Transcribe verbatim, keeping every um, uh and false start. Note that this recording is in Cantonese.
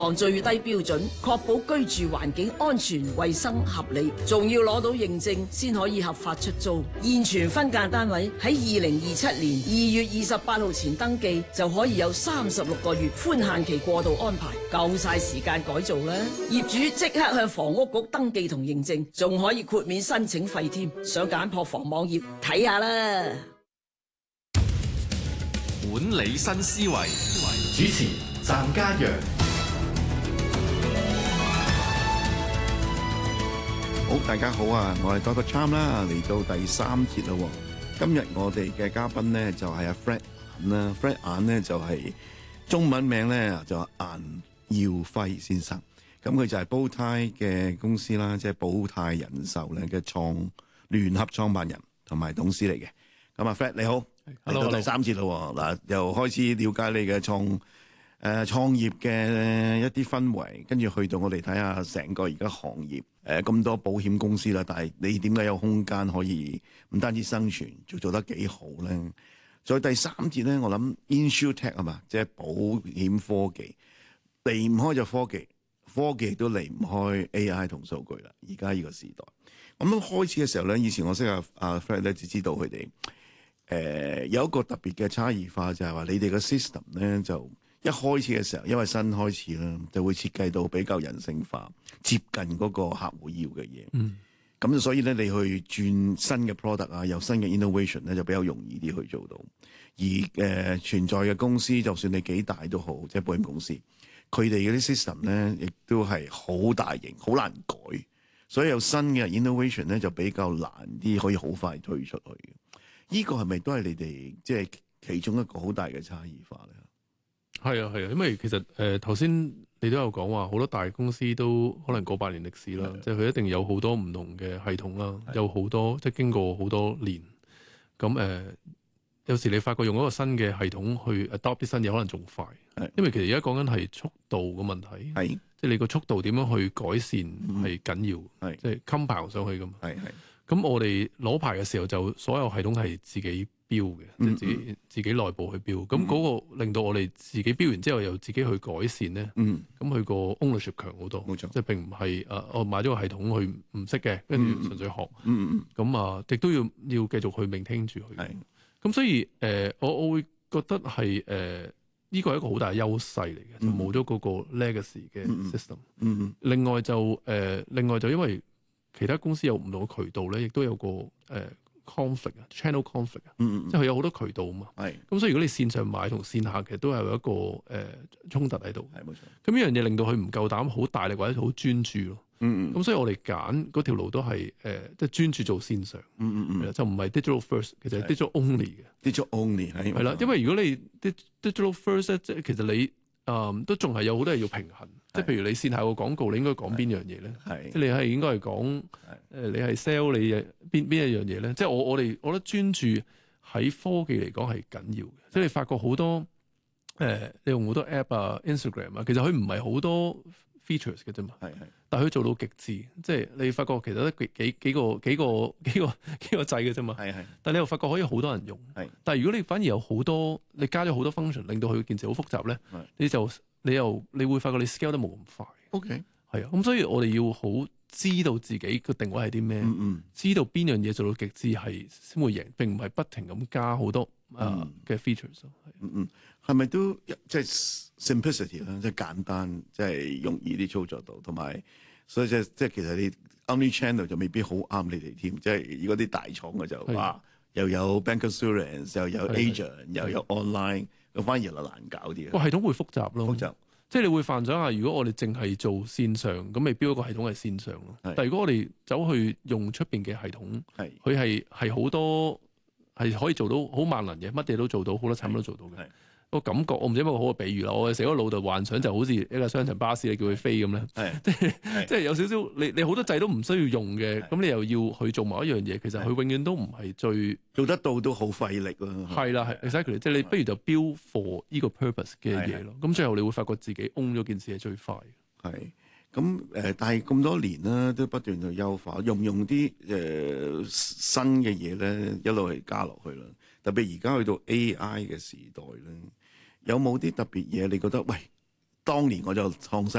按最低標準，確保居住環境安全、衛生、合理，仲要攞到認證先可以合法出租。現存分間單位喺二零二七年二月二十八號前登記，就可以有三十六個月寬限期過渡安排，夠晒時間改造啦。業主即刻向房屋局登記同認證，仲可以豁免申請費添。上簡樸房網頁睇下啦。 管理新思維， 主持湛家陽。 好，大家好啊！我係 Doctor Cham 啦，嚟到第三節啦。今日我哋嘅嘉賓咧就係阿 Fred 顏啦 ，Fred 顏咧就係中文名咧就顏耀輝先生。咁佢就係煲呔嘅公司啦，即係煲呔人壽咧嘅創聯合創辦人同埋董事嚟嘅。咁啊 ，Fred 你好，嚟到第三節啦。嗱，又開始了解你嘅創誒創業嘅一啲氛圍，跟住去到我哋睇下成個而家行業。誒咁、呃、多保險公司啦，但係你點解有空間可以唔單止生存，仲做得幾好咧？再第三節咧，我諗 InsurTech 啊嘛，即係保險科技離唔開就科技，科技亦都離唔開 A I 同數據啦。而家呢個時代，咁樣開始嘅時候咧，以前我識阿阿 Fred 咧，就知道佢哋誒有一個特別嘅差異化，就係、是、話你哋嘅 system 咧就。一開始嘅時候，因為新開始啦，就會設計到比較人性化，接近嗰個客戶要嘅嘢。嗯，咁所以咧，你去轉新嘅 product 啊，有新嘅 innovation 咧，就比較容易啲去做到。而誒、呃、存在嘅公司，就算你幾大都好，即係保險公司，佢哋嗰啲 system 咧，亦都係好大型，好難改。所以有新嘅 innovation 咧，就比較難啲，可以好快推出去嘅。呢、這個係咪都係你哋即係其中一個好大嘅差異化咧？ 係啊係啊，因為其實誒頭先你都有講話，好多大公司都可能過百年歷史啦，即係佢一定有好多唔同嘅系統啦，有好多即係經過好多年。咁誒、呃，有時你發覺用一個新嘅系統去 adopt 啲新嘢，可能仲快。因為其實而家講緊係速度嘅問題，係即係你個速度點樣去改善係緊要，係即係 compile 上去㗎嘛。係係。咁我哋攞牌嘅時候就所有系統係自己標嘅，即係自己自己內部去標。咁嗰、嗯、個令到我哋自己標完之後又自己去改善咧。咁佢個 ownership 強好多，冇錯。即係並唔係誒我買咗個系統去唔識嘅，跟住純粹學。咁、嗯嗯、啊，亦都要要繼續去 maintain 住佢。咁所以誒、呃，我我會覺得係誒呢個係一個好大嘅優勢嚟嘅，就冇咗嗰個 legacy 嘅 system。嗯嗯、另外就誒、呃，另外就因為其他公司有唔同嘅渠道咧，亦都有個誒、呃、conflict 啊，channel conflict 啊、嗯，即係佢有好多渠道啊嘛。係，咁所以如果你線上買同線下其實都係有一個誒、呃、衝突喺度。係冇錯。咁呢樣嘢令到佢唔夠膽好大力或者好專注咯。嗯嗯。咁所以我哋揀嗰條路都係誒、呃，即係專注做線上。嗯嗯嗯。就唔係 digital first，其實係 digital only 嘅。digital only 係。係啦，因為如果你 digital first 咧，即係其實你。嗯，都仲係有好多嘢要平衡，即係譬如你線下個廣告，你應該講邊樣嘢咧？即係你係應該係講誒，你係 sell 你嘅邊邊一樣嘢咧？即係我我哋我覺得專注喺科技嚟講係緊要嘅，即係你發覺好多誒、呃，你用好多 app 啊、Instagram 啊，其實佢唔係好多 features 嘅啫嘛，係係，但係佢做到極致，即係你發覺其實得幾幾幾個幾個幾個幾個掣嘅啫嘛，係係，但係你又發覺可以好多人用，係，但係如果你反而有好多你加咗好多 function，令到佢件事好複雜咧，你就你又你會發覺你 scale 得冇咁快，OK，係啊，咁所以我哋要好知道自己個定位係啲咩，嗯嗯，知道邊樣嘢做到極致係先會贏，並唔係不停咁加好多啊嘅 features，嗯嗯，係咪都即係 simplicity 啦，即係簡單，即係容易啲操作到，同埋所以即係即係其實你 omnichannel 就未必好啱你哋添，即係如果啲大廠嘅就哇又有 bancassurance 又有 agent 又有 online，咁反而就難搞啲嘅。個系統會複雜咯，複雜。即係你會幻想下，如果我哋淨係做線上，咁未必一個系統係線上咯。但係如果我哋走去用出邊嘅系統，佢係係好多係可以做到好萬能嘅，乜嘢都做到，好多產品都做到嘅。個感覺我唔知有冇個好嘅比喻啦。我成個腦度幻想就好似一架雙層巴士，你叫佢飛咁咧，即係即係有少少你你好多掣都唔需要用嘅，咁你又要去做某一樣嘢，其實佢永遠都唔係最做得到，都好費力咯。係啦，係 exactly，即係你不如就 build for 呢個 purpose 嘅嘢咯。咁最後你會發覺自己 own 咗件事係最快。係咁誒，但係咁多年啦，都不斷去優化，用唔用啲誒、呃、新嘅嘢咧，一路係加落去啦。特別而家去到 A I 嘅時代咧。有冇啲特別嘢？你覺得喂當年我就創新。